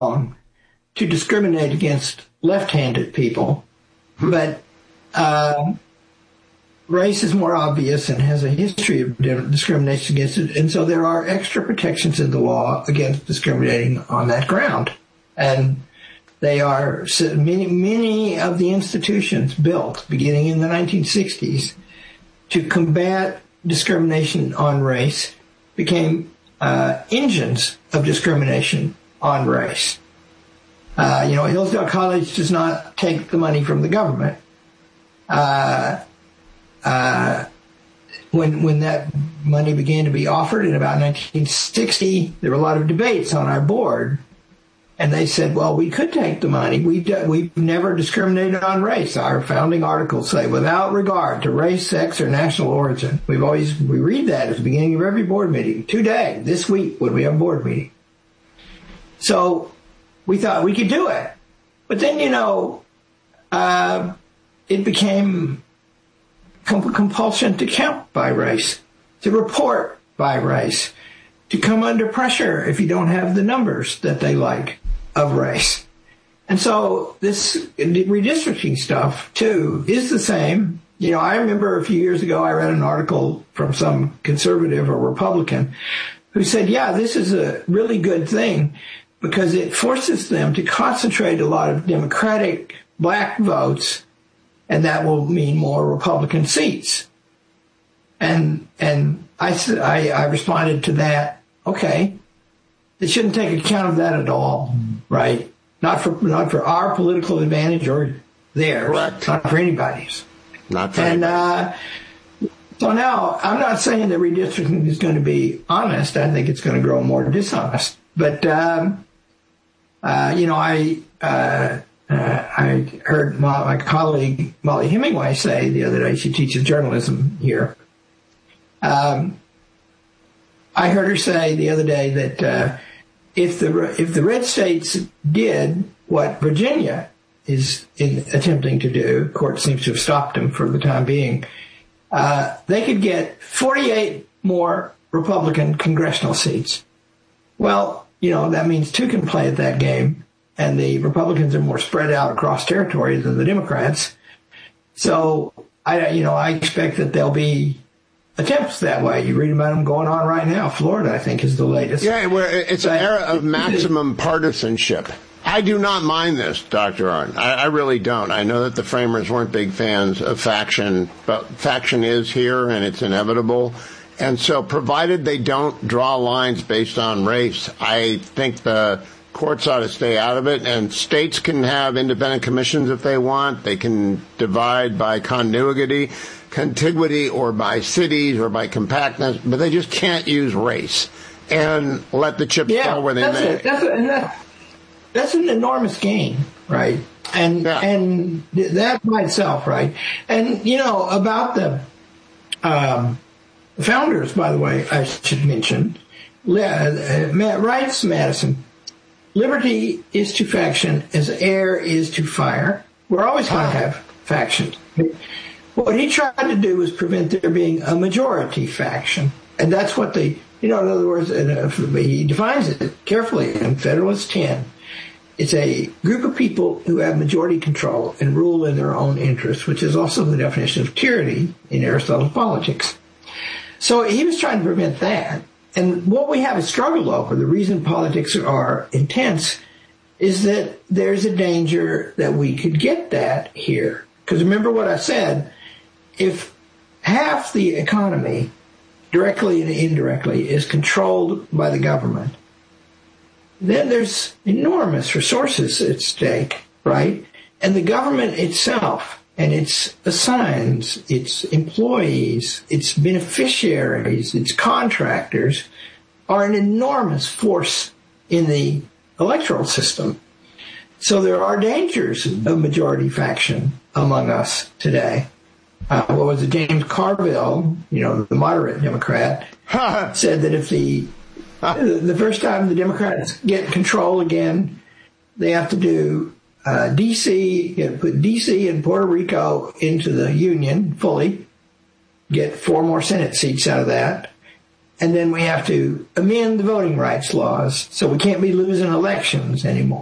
to discriminate against left-handed people, but race is more obvious and has a history of discrimination against it, and so there are extra protections in the law against discriminating on that ground. And they are many of the institutions built beginning in the 1960s to combat discrimination on race became engines of discrimination on race. Hillsdale College does not take the money from the government. When that money began to be offered in about 1960, there were a lot of debates on our board. And they said, well, we could take the money. We've never discriminated on race. Our founding articles say, without regard to race, sex, or national origin. We read that at the beginning of every board meeting. Today, this week, when we have a board meeting. So we thought we could do it. But then, it became compulsion to count by race, to report by race, to come under pressure if you don't have the numbers that they like of race. And so this redistricting stuff, too, is the same. I remember a few years ago I read an article from some conservative or Republican who said, yeah, this is a really good thing because it forces them to concentrate a lot of Democratic black votes, and that will mean more Republican seats. And I responded to that, okay, they shouldn't take account of that at all, right? Not for our political advantage or theirs. Correct. Not for anybody's. Not for anybody. So now, I'm not saying that redistricting is going to be honest. I think it's going to grow more dishonest. But, I heard my colleague Molly Hemingway say the other day, she teaches journalism here. I heard her say the other day that if the red states did what Virginia is attempting to do, the court seems to have stopped them for the time being, they could get 48 more Republican congressional seats. Well, that means two can play at that game, and the Republicans are more spread out across territory than the Democrats. So I expect that there'll be attempts that way. You read about them going on right now. Florida, I think, is the latest. Yeah, it's an era of maximum partisanship. I do not mind this, Dr. Arnn. I really don't. I know that the framers weren't big fans of faction, but faction is here, and it's inevitable. And so provided they don't draw lines based on race, I think the courts ought to stay out of it, and states can have independent commissions if they want. They can divide by contiguity or by cities or by compactness, but they just can't use race and let the chips fall where they may. That's an enormous gain, right? And that by itself, right? And, about the founders, by the way, I should mention, writes Madison, liberty is to faction as air is to fire. We're always going to have factions. What he tried to do was prevent there being a majority faction. And that's what in other words, he defines it carefully in Federalist 10. It's a group of people who have majority control and rule in their own interests, which is also the definition of tyranny in Aristotle's Politics. So he was trying to prevent that. And what we have a struggle over, the reason politics are intense, is that there's a danger that we could get that here. Because remember what I said, if half the economy, directly and indirectly, is controlled by the government, then there's enormous resources at stake, right? And the government itself and its assigns, its employees, its beneficiaries, its contractors are an enormous force in the electoral system. So there are dangers of majority faction among us today. What was it? James Carville, the moderate Democrat, said that if the first time the Democrats get control again, they have to do D.C., put D.C. and Puerto Rico into the Union fully, get 4 more Senate seats out of that, And then we have to amend the voting rights laws, so we can't be losing elections anymore.